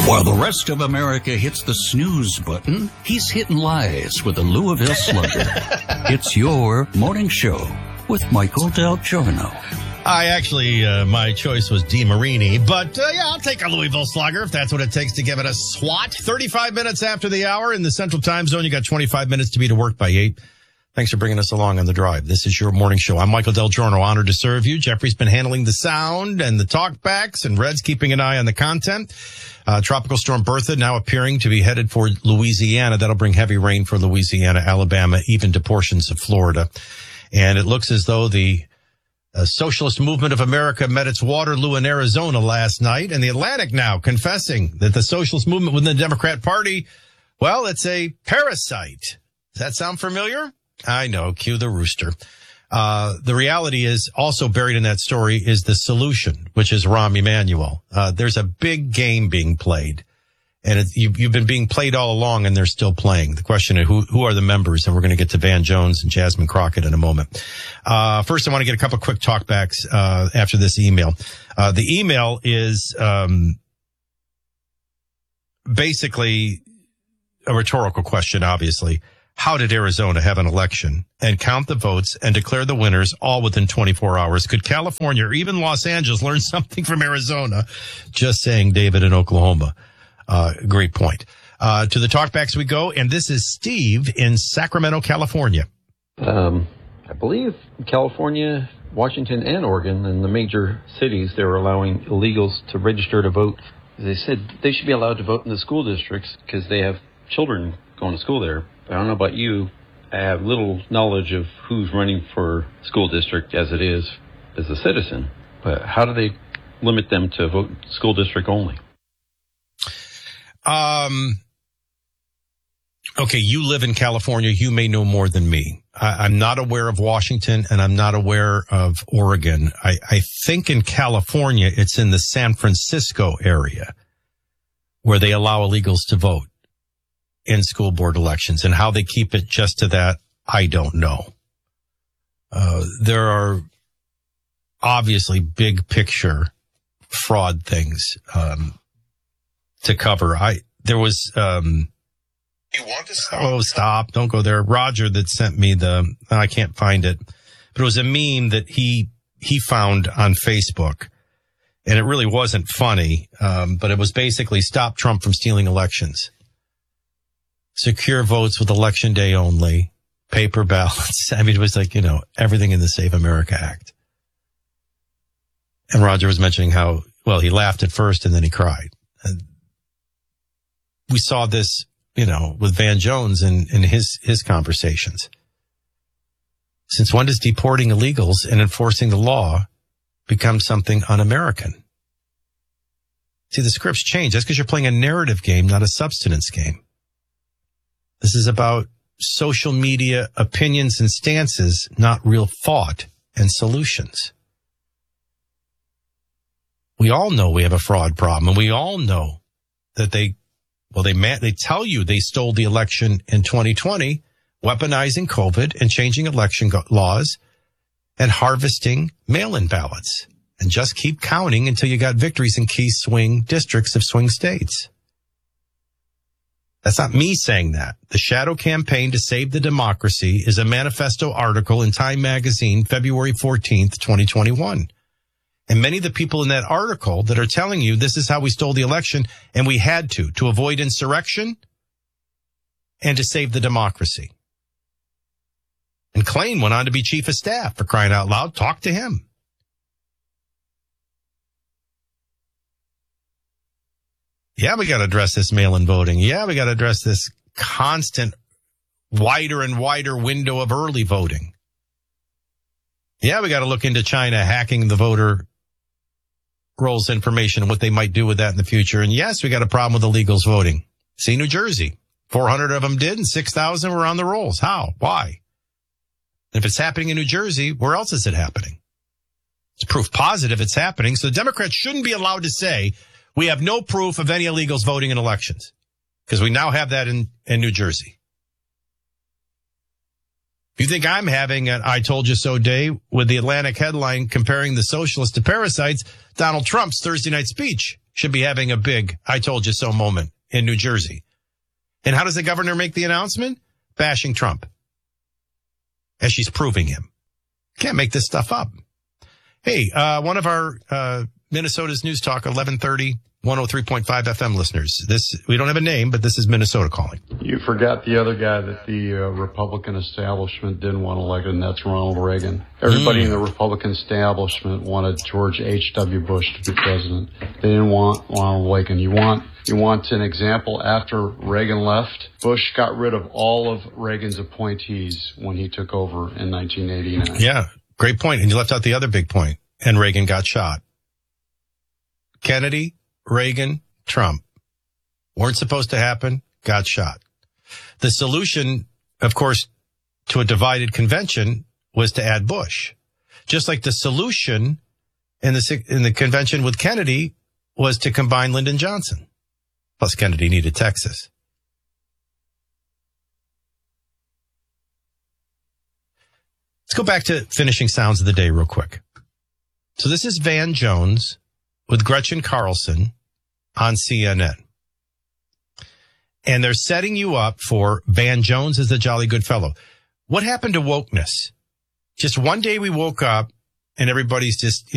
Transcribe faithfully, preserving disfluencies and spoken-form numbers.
While the rest of America hits the snooze button, he's hitting lies with the Louisville Slugger. It's your morning show with Michael Del Giorno. I actually, uh, my choice was DeMarini, but uh, yeah, I'll take a Louisville Slugger if that's what it takes to give it a swat. thirty-five minutes after the hour in the Central Time Zone. You got twenty-five minutes to be to work by eight. Thanks for bringing us along on the drive. This is your morning show. I'm Michael Del Giorno, honored to serve you. Jeffrey's been handling the sound and the talkbacks, and Red's keeping an eye on the content. Uh, Tropical Storm Bertha now appearing to be headed for Louisiana. That'll bring heavy rain for Louisiana, Alabama, even to portions of Florida. And it looks as though the uh, Socialist Movement of America met its Waterloo in Arizona last night, and the Atlantic now confessing that the Socialist Movement within the Democrat Party, well, it's a parasite. Does that sound familiar? I know, cue the rooster. Uh, the reality is also buried in that story is the solution, which is Rahm Emanuel. Uh, there's a big game being played, and it, you, you've been being played all along, and they're still playing. The question is, who, who are the members? And we're going to get to Van Jones and Jasmine Crockett in a moment. Uh, first, I want to get a couple quick talkbacks, uh, after this email. Uh, the email is, um, basically a rhetorical question, obviously. How did Arizona have an election and count the votes and declare the winners all within twenty-four hours? Could California or even Los Angeles learn something from Arizona? Just saying, David, in Oklahoma. Uh, great point. Uh, to the talkbacks we go, and this is Steve in Sacramento, California. Um, I believe California, Washington, and Oregon, in the major cities, they're allowing illegals to register to vote. They said they should be allowed to vote in the school districts because they have children going to school there. I don't know about you. I have little knowledge of who's running for school district as it is as a citizen. But how do they limit them to vote school district only? Um. Okay, you live in California. You may know more than me. I, I'm not aware of Washington, and I'm not aware of Oregon. I, I think in California, it's in the San Francisco area where they allow illegals to vote in school board elections, and how they keep it just to that, I don't know. Uh, there are obviously big picture fraud things, um, to cover. I, there was, um, you want to stop? Oh, stop. Don't go there. Roger that sent me the, I can't find it, but it was a meme that he, he found on Facebook, and it really wasn't funny. Um, but it was basically stop Trump from stealing elections. Secure votes with election day only, paper ballots. I mean, it was like, you know, everything in the Save America Act. And Roger was mentioning how, well, he laughed at first and then he cried. And we saw this, you know, with Van Jones in, in his, his conversations. Since when does deporting illegals and enforcing the law become something un-American? See, the scripts change. That's because you're playing a narrative game, not a substance game. This is about social media opinions and stances, not real thought and solutions. We all know we have a fraud problem, and we all know that they, well, they they tell you they stole the election in twenty twenty, weaponizing COVID and changing election laws and harvesting mail-in ballots, and just keep counting until you got victories in key swing districts of swing states. That's not me saying that. The Shadow Campaign to Save the Democracy is a manifesto article in Time Magazine, February fourteenth, twenty twenty-one. And many of the people in that article that are telling you this is how we stole the election, and we had to, to avoid insurrection and to save the democracy. And Klain went on to be chief of staff, for crying out loud. Talk to him. Yeah, we got to address this mail-in voting. Yeah, we got to address this constant wider and wider window of early voting. Yeah, we got to look into China hacking the voter rolls information and what they might do with that in the future. And yes, we got a problem with illegals voting. See New Jersey. four hundred of them did and six thousand were on the rolls. How? Why? And if it's happening in New Jersey, where else is it happening? It's proof positive it's happening. So the Democrats shouldn't be allowed to say, we have no proof of any illegals voting in elections, because we now have that in, in New Jersey. If you think I'm having an I told you so day with the Atlantic headline comparing the socialists to parasites, Donald Trump's Thursday night speech should be having a big I told you so moment in New Jersey. And how does the governor make the announcement? Bashing Trump. As she's proving him. Can't make this stuff up. Hey, uh, one of our uh, Minnesota's News Talk eleven thirty, one oh three point five F M listeners. This, we don't have a name, but this is Minnesota calling. You forgot the other guy that the uh, Republican establishment didn't want elected, and that's Ronald Reagan. Everybody mm. in the Republican establishment wanted George H W. Bush to be president. They didn't want Ronald Reagan. You want you want an example? After Reagan left, Bush got rid of all of Reagan's appointees when he took over in nineteen eighty-nine. Yeah, great point. And you left out the other big point. And Reagan got shot. Kennedy, Reagan, Trump weren't supposed to happen, got shot. The solution, of course, to a divided convention was to add Bush. Just like the solution in the in the convention with Kennedy was to combine Lyndon Johnson. Plus Kennedy needed Texas. Let's go back to finishing sounds of the day real quick. So this is Van Jones with Gretchen Carlson on C N N. And they're setting you up for Van Jones is a jolly good fellow. What happened to wokeness? Just one day we woke up and everybody's just,